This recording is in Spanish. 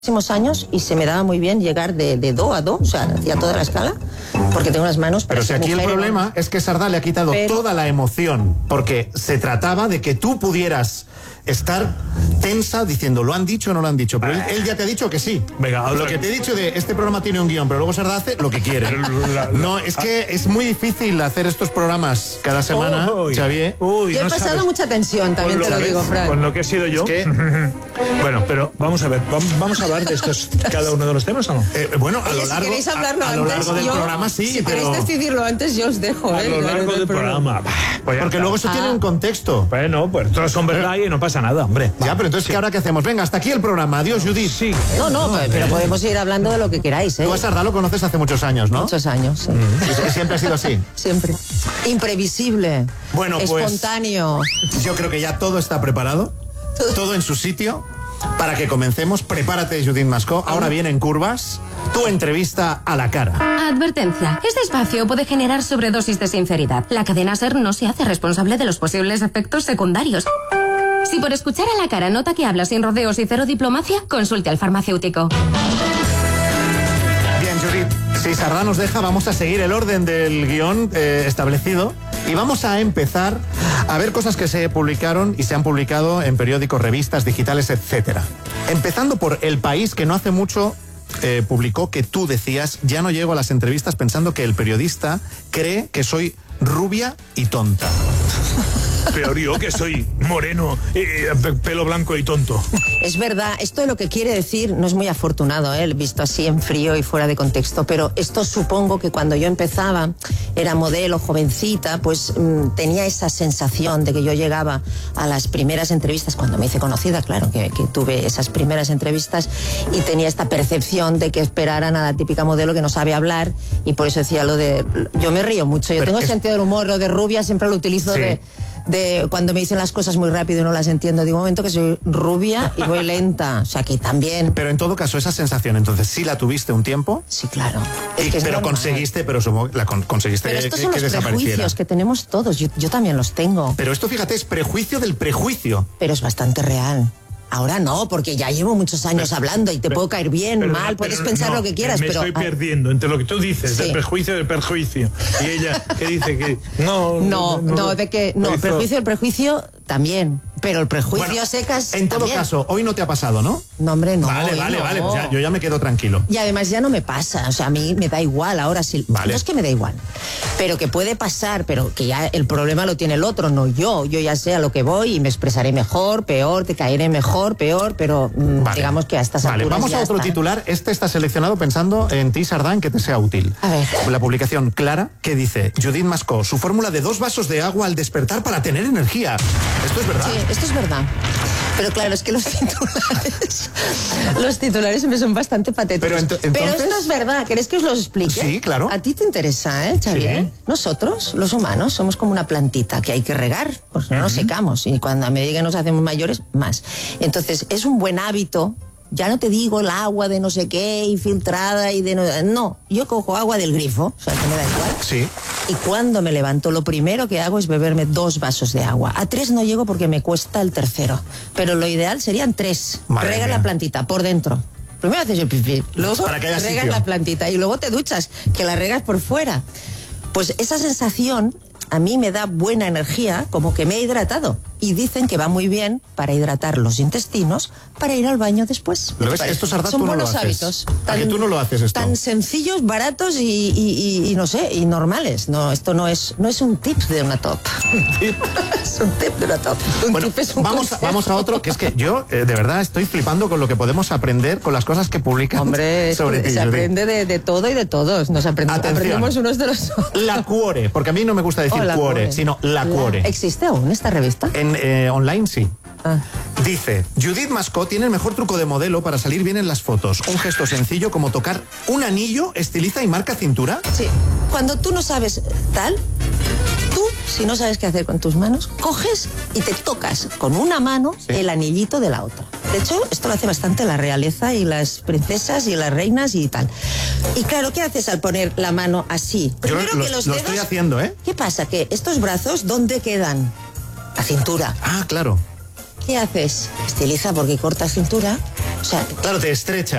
Muchísimos años y se me daba muy bien llegar de do a do, o sea, hacía toda la escala, porque tengo unas manos para Pero si aquí el problema es que Sardá le ha quitado toda la emoción, porque se trataba de que tú pudieras estar tensa diciendo, ¿lo han dicho o no lo han dicho? Pero él ya te ha dicho que sí. Venga, lo que te he dicho de este programa tiene un guión, pero luego Sardá hace lo que quiere. No, es que es muy difícil hacer estos programas cada semana, Xavier. Yo he pasado mucha tensión, también te lo digo, Fran. Con lo que he sido yo. Es que... Bueno, pero vamos a ver, ¿vamos a hablar de estos, cada uno de los temas o no? Bueno, a lo si largo, queréis hablarlo a lo antes, largo del programa sí, si pero... queréis decidirlo antes, yo os dejo. A lo largo del programa. Pues porque luego eso tiene un contexto. Bueno, pues todos son verdad y no pasa nada, hombre. Ya, pero entonces, ¿qué ahora qué hacemos? Venga, hasta aquí el programa. Adiós, Judith. Sí. No, pero podemos ir hablando de lo que queráis, ¿eh? Tú a Sardá lo conoces hace muchos años, ¿no? Muchos años, sí. Y siempre ha sido así. Siempre. Imprevisible. Bueno, pues... espontáneo. Yo creo que ya todo está preparado. Todo en su sitio. Para que comencemos, prepárate, Judith Mascó. Ahora viene en curvas tu entrevista a la cara. Advertencia. Este espacio puede generar sobredosis de sinceridad. La cadena SER no se hace responsable de los posibles efectos secundarios. Si por escuchar a la cara nota que habla sin rodeos y cero diplomacia, consulte al farmacéutico. Bien, Judith, si Sardá nos deja, vamos a seguir el orden del guión establecido. Y vamos a empezar a ver cosas que se publicaron y se han publicado en periódicos, revistas, digitales, etcétera. Empezando por El País, que no hace mucho publicó que tú decías, ya no llego a las entrevistas pensando que el periodista cree que soy rubia y tonta. Peor yo, que soy moreno, pelo blanco y tonto. Es verdad, esto de lo que quiere decir no es muy afortunado, visto así en frío y fuera de contexto, pero esto supongo que cuando yo empezaba, era modelo, jovencita, pues tenía esa sensación de que yo llegaba a las primeras entrevistas, cuando me hice conocida, claro, que tuve esas primeras entrevistas y tenía esta percepción de que esperaran a la típica modelo que no sabe hablar, y por eso decía lo de... Yo me río mucho, yo tengo sentido del humor, lo de rubia siempre lo utilizo sí. de cuando me dicen las cosas muy rápido y no las entiendo, digo un momento que soy rubia y voy lenta, o sea que también. Pero en todo caso, esa sensación, entonces, ¿sí la tuviste un tiempo? Sí, claro. Pero conseguiste, conseguiste pero estos son que los desapareciera. prejuicios que tenemos todos, yo también los tengo. Pero esto, fíjate, es prejuicio del prejuicio. Pero es bastante real. Ahora no, porque ya llevo muchos años hablando y te puedo caer bien, mal, puedes pensar lo que quieras, pero... Me estoy perdiendo entre lo que tú dices, sí. del prejuicio del perjuicio. Y ella que dice que... prejuicio del prejuicio también, pero el prejuicio secas en todo también. caso, hoy no te ha pasado, ¿no? No, hombre, no. Vale, pues ya, yo ya me quedo tranquilo. Y además ya no me pasa, o sea, a mí me da igual ahora sí. Vale. No es que me da igual, pero que puede pasar, pero que ya el problema lo tiene el otro, no yo. Yo ya sé a lo que voy y me expresaré mejor, peor, te caeré mejor, peor, pero digamos que a estas alturas vamos ya a otro está. Titular. Este está seleccionado pensando en ti, Sardá, en que te sea útil. A ver. La publicación Clara, que dice, Judith Mascó, su fórmula de 2 vasos de agua al despertar para tener energía. ¿Esto es verdad? Sí, esto es verdad. Pero claro, es que los titulares me son bastante patéticos. Pero esto es verdad, ¿querés que os lo explique? Sí, claro. A ti te interesa, Xavier. Sí. Nosotros, los humanos, somos como una plantita que hay que regar, porque no nos secamos. Y cuando a medida que nos hacemos mayores, más. Entonces, es un buen hábito. Ya no te digo el agua de no sé qué, infiltrada y de... No, yo cojo agua del grifo, o sea, que me da igual. Sí. Y cuando me levanto, lo primero que hago es beberme 2 vasos de agua. A 3 no llego porque me cuesta el tercero. Pero lo ideal serían 3. Rega la plantita por dentro. Primero haces el pipí, luego regas la plantita y luego te duchas, que la regas por fuera. Pues esa sensación a mí me da buena energía, como que me he hidratado. Y dicen que va muy bien para hidratar los intestinos, para ir al baño después. ¿Lo ves? Esto, Sardá, son tú no lo buenos haces. hábitos. ¿A que tú no lo haces esto? Tan sencillos, baratos y no sé, y normales. No, esto no es un tip de una top. Es un tip de una top. Bueno, vamos a otro, que es que yo, de verdad, estoy flipando con lo que podemos aprender con las cosas que publican. Hombre, sobre ti, se aprende de todo y de todos. Aprendemos unos de los otros. La Cuore, porque a mí no me gusta decir Cuore, sino La Cuore. ¿Existe aún esta revista? Online sí. Ah. Dice, Judith Mascó tiene el mejor truco de modelo para salir bien en las fotos. Un gesto sencillo como tocar un anillo, estiliza y marca cintura. Sí. Cuando tú no sabes tal, tú, si no sabes qué hacer con tus manos, coges y te tocas con una mano el anillito de la otra. De hecho, esto lo hace bastante la realeza y las princesas y las reinas y tal. Y claro, ¿qué haces al poner la mano así? Primero lo que los dedos, estoy haciendo, ¿eh? ¿Qué pasa? Que estos brazos, ¿dónde quedan? La cintura. Ah, claro. ¿Qué haces? Estiliza porque cortas cintura O sea, Claro, te estrecha.